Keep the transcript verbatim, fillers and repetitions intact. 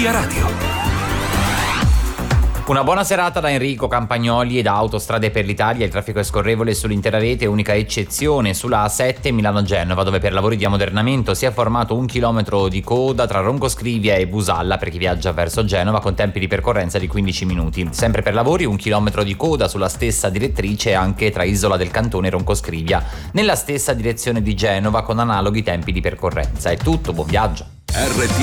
Energia Radio. Una buona serata da Enrico Campagnoli e da Autostrade per l'Italia. Il traffico è scorrevole sull'intera rete, unica eccezione sulla A sette Milano-Genova, dove per lavori di ammodernamento si è formato un chilometro di coda tra Roncoscrivia e Busalla per chi viaggia verso Genova, con tempi di percorrenza di quindici minuti. Sempre per lavori un chilometro di coda sulla stessa direttrice anche tra Isola del Cantone e Roncoscrivia, nella stessa direzione di Genova, con analoghi tempi di percorrenza. È tutto, buon viaggio. R T